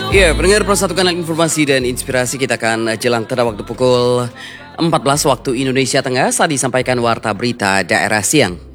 Ya, pendengar persatukan informasi dan inspirasi, kita akan jelang pada waktu pukul 14 waktu Indonesia Tengah saat disampaikan Warta Berita Daerah Siang.